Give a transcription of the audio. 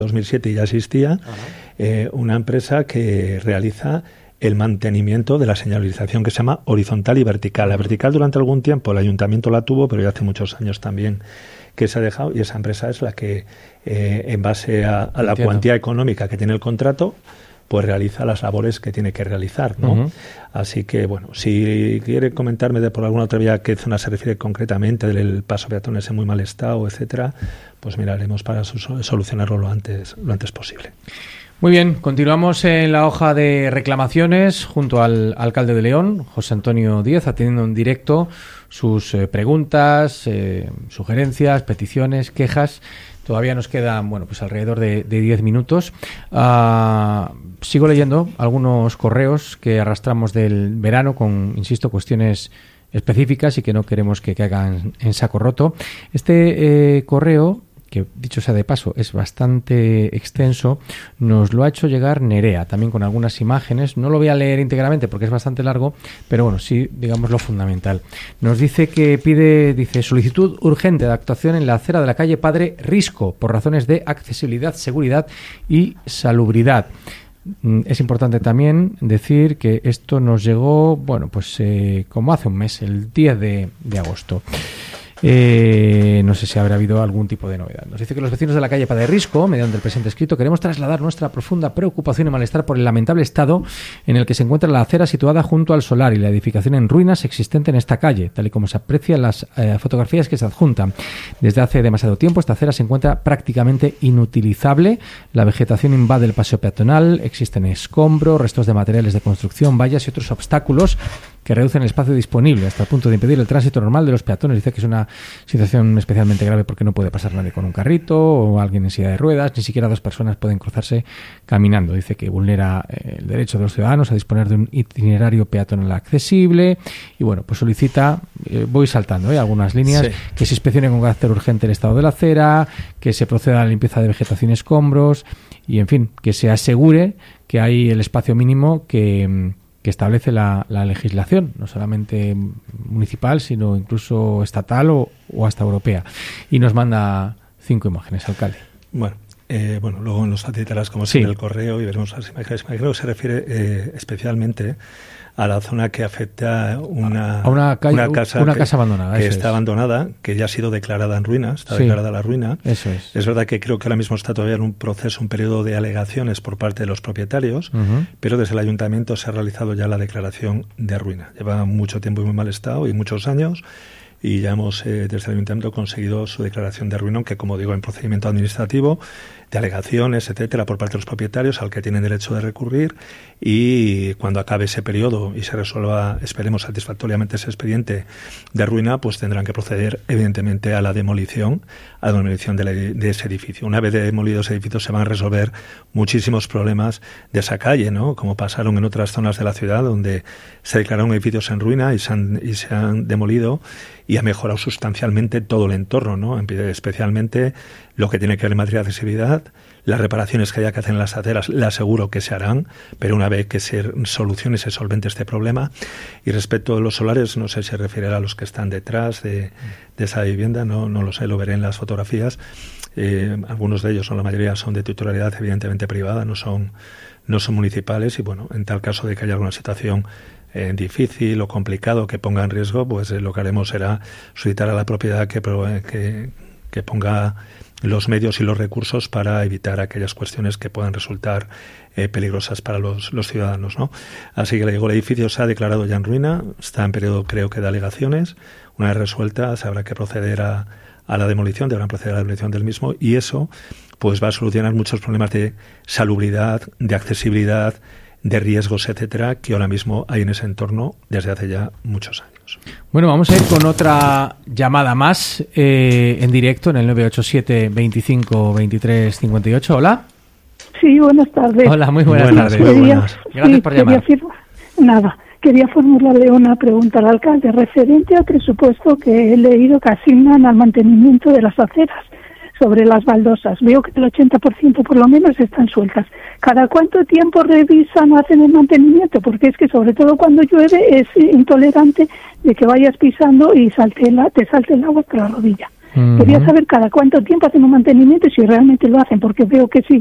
2007 ya existía, una empresa que realiza el mantenimiento de la señalización que se llama horizontal y vertical. La vertical durante algún tiempo el ayuntamiento la tuvo, pero ya hace muchos años también que se ha dejado, y esa empresa es la que, en base a la cuantía económica que tiene el contrato, pues realiza las labores que tiene que realizar, ¿no? Así que, bueno, si quiere comentarme por alguna otra vía qué zona se refiere concretamente, del paso peatones en muy mal estado, etcétera, pues miraremos para solucionarlo lo antes posible. Muy bien, continuamos en la hoja de reclamaciones junto al alcalde de León, José Antonio Díez, atendiendo en directo sus preguntas, sugerencias, peticiones, quejas. Todavía nos quedan, pues alrededor de 10 minutos. Sigo leyendo algunos correos que arrastramos del verano con, insisto, cuestiones específicas y que no queremos que caigan en saco roto. Este correo, que dicho sea de paso es bastante extenso, nos lo ha hecho llegar Nerea, también con algunas imágenes. No lo voy a leer íntegramente porque es bastante largo, pero bueno, sí, digamos lo fundamental. Nos dice que dice solicitud urgente de actuación en la acera de la calle Padre Risco por razones de accesibilidad, seguridad y salubridad. Es importante también decir que esto nos llegó, como hace un mes, el 10 de agosto. No sé si habrá habido algún tipo de novedad. Nos dice que los vecinos de la calle Padre Risco, mediante el presente escrito, queremos trasladar nuestra profunda preocupación y malestar por el lamentable estado en el que se encuentra la acera situada junto al solar y la edificación en ruinas existente en esta calle, tal y como se aprecia en las fotografías que se adjuntan. Desde hace demasiado tiempo esta acera se encuentra prácticamente inutilizable, la vegetación invade el paseo peatonal, existen escombros, restos de materiales de construcción, vallas y otros obstáculos que reducen el espacio disponible hasta el punto de impedir el tránsito normal de los peatones. Dice que es una situación especialmente grave porque no puede pasar nadie con un carrito o alguien en silla de ruedas, ni siquiera dos personas pueden cruzarse caminando. Dice que vulnera el derecho de los ciudadanos a disponer de un itinerario peatonal accesible y pues solicita, voy saltando algunas líneas, que se inspeccione con carácter urgente el estado de la acera, que se proceda a la limpieza de vegetación y escombros y, en fin, que se asegure que hay el espacio mínimo que establece la legislación, no solamente municipal, sino incluso estatal o hasta europea. Y nos manda 5 imágenes, alcalde. Luego nos facilitarás como siempre el correo y veremos las imágenes. Creo que se refiere especialmente a la zona que afecta una casa abandonada. Que está abandonada, que ya ha sido declarada en ruinas, está declarada la ruina. Eso es. Es verdad que creo que ahora mismo está todavía en un periodo de alegaciones por parte de los propietarios, pero desde el ayuntamiento se ha realizado ya la declaración de ruina. Lleva mucho tiempo en muy mal estado y muchos años, y ya hemos desde el ayuntamiento conseguido su declaración de ruina, aunque, como digo, en procedimiento administrativo, de alegaciones, etcétera, por parte de los propietarios, al que tienen derecho de recurrir, y cuando acabe ese periodo y se resuelva, esperemos, satisfactoriamente ese expediente de ruina, pues tendrán que proceder, evidentemente, a la demolición de ese edificio. Una vez demolido ese edificio se van a resolver muchísimos problemas de esa calle, ¿no? Como pasaron en otras zonas de la ciudad, donde se declararon edificios en ruina y se han demolido, y ha mejorado sustancialmente todo el entorno, ¿no? Especialmente lo que tiene que ver en materia de accesibilidad. Las reparaciones que haya que hacer en las aceras, le aseguro que se harán, pero una vez que se solucione, se solvente este problema. Y respecto a los solares, no sé si se refiere a los que están detrás de esa vivienda, no lo sé, lo veré en las fotografías. Algunos de ellos, o la mayoría, son de titularidad evidentemente privada, no son municipales, y en tal caso de que haya alguna situación difícil o complicado que ponga en riesgo, pues lo que haremos será solicitar a la propiedad que ponga los medios y los recursos para evitar aquellas cuestiones que puedan resultar peligrosas para los ciudadanos, ¿no? Así que le digo, el edificio se ha declarado ya en ruina, está en periodo, creo que, de alegaciones. Una vez resueltas, habrá que proceder a la demolición, deberán proceder a la demolición del mismo, y eso pues va a solucionar muchos problemas de salubridad, de accesibilidad, de riesgos, etcétera, que ahora mismo hay en ese entorno desde hace ya muchos años. Bueno, vamos a ir con otra llamada más en directo en el 987 25 23 58. Hola. Sí, buenas tardes. Hola, muy buenas tardes. Gracias por llamar. Quería formularle una pregunta al alcalde referente al presupuesto que he leído que asignan al mantenimiento de las aceras sobre las baldosas. Veo que el 80% por lo menos están sueltas. ¿Cada cuánto tiempo revisan o hacen el mantenimiento? Porque es que sobre todo cuando llueve es intolerante de que vayas pisando y te salte el agua hasta la rodilla. Quería saber cada cuánto tiempo hacen un mantenimiento y si realmente lo hacen, porque veo que si